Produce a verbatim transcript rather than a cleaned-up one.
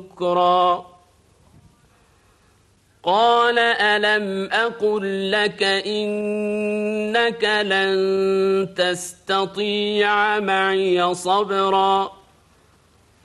شكرا. قال ألم أقل لك إنك لن تستطيع معي صبرا